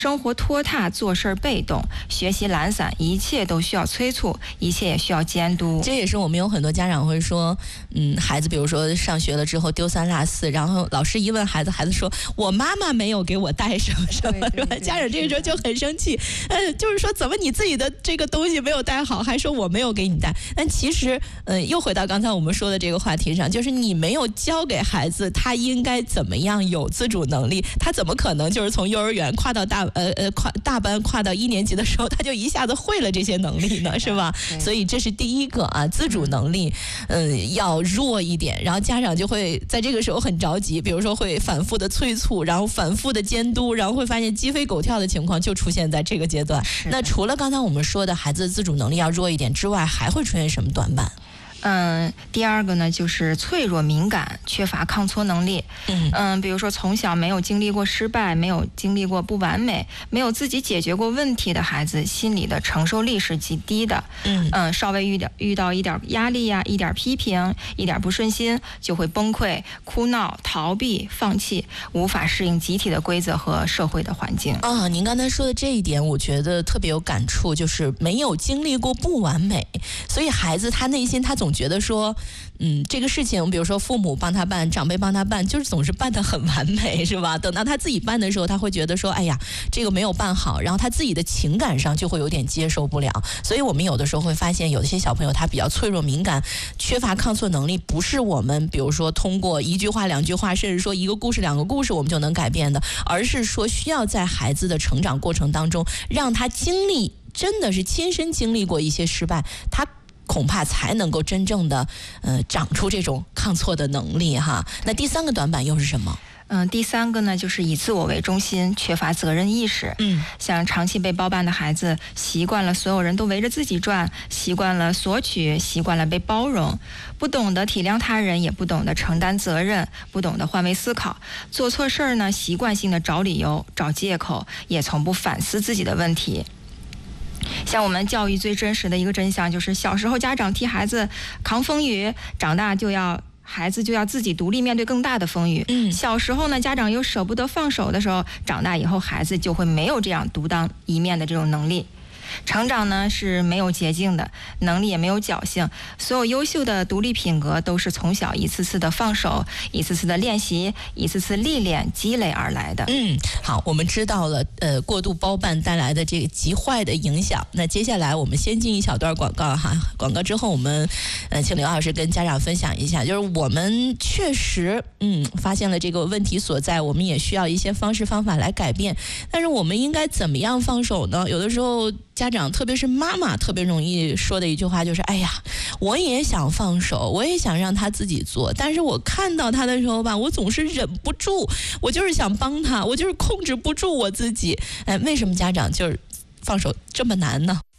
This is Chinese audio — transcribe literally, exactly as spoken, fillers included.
生活拖沓，做事被动，学习懒散，一切都需要催促，一切也需要监督。 这也是我们有很多家长会说，嗯，孩子比如说上学了之后丢三落四，然后老师一问孩子，孩子说我妈妈没有给我带什么什么，是吧？家长这个时候就很生气，呃，就是说怎么你自己的这个东西没有带好，还说我没有给你带？但其实，呃，又回到刚才我们说的这个话题上，就是你没有教给孩子他应该怎么样有自主能力，他怎么可能就是从幼儿园跨到大呃呃跨大班跨到一年级的时候，他就一下子会了这些能力呢，是吧？所以这是第一个啊，自主能力，嗯，要弱一点，然后家长就会在这个时候很着急，比如说会反复的催促，然后反复的监督，然后会发现鸡飞狗跳的情况就出现在这个阶段。那除了刚才我们说的孩子的自主能力要弱一点之外，还会出现什么短板？ 嗯，第二个呢，就是脆弱敏感，缺乏抗挫能力。嗯嗯，比如说从小没有经历过失败，没有经历过不完美，没有自己解决过问题的孩子，心理的承受力是极低的。嗯嗯，稍微遇点遇到一点压力呀、一点批评、一点不顺心，就会崩溃、哭闹、逃避、放弃，无法适应集体的规则和社会的环境。 啊，您刚才说的这一点，我觉得特别有感触，就是没有经历过不完美，所以孩子他内心他总觉得说，嗯，这个事情，比如说父母帮他办，长辈帮他办，就是总是办得很完美，是吧？等到他自己办的时候，他会觉得说，哎呀，这个没有办好，然后他自己的情感上就会有点接受不了。所以我们有的时候会发现，有些小朋友他比较脆弱敏感，缺乏抗挫能力，不是我们比如说通过一句话、两句话，甚至说一个故事、两个故事我们就能改变的，而是说需要在孩子的成长过程当中，让他经历，真的是亲身经历过一些失败，他恐怕才能够真正的呃长出这种抗挫的能力哈。那第三个短板又是什么？ 嗯，第三个呢，就是以自我为中心，缺乏责任意识。嗯，像长期被包办的孩子，习惯了所有人都围着自己转，习惯了索取，习惯了被包容，不懂得体谅他人，也不懂得承担责任，不懂得换位思考，做错事儿呢，习惯性的找理由、找借口，也从不反思自己的问题。像我们教育最真实的一个真相，就是小时候家长替孩子扛风雨，长大就要孩子就要自己独立面对更大的风雨。嗯，小时候呢，家长又舍不得放手的时候，长大以后孩子就会没有这样独当一面的这种能力。成长呢是没有捷径的，能力也没有侥幸，所有优秀的独立品格都是从小一次次的放手，一次次的练习，一次次历练积累而来的。 嗯，好，我们知道了呃过度包办带来的这个极坏的影响。那接下来我们先进一小段广告哈，广告之后我们呃请刘老师跟家长分享一下，就是我们确实嗯发现了这个问题所在，我们也需要一些方式方法来改变，但是我们应该怎么样放手呢？有的时候家长特别是妈妈特别容易说的一句话就是，哎呀，我也想放手，我也想让他自己做，但是我看到他的时候吧，我总是忍不住，我就是想帮他，我就是控制不住我自己。哎，为什么家长就是放手这么难呢？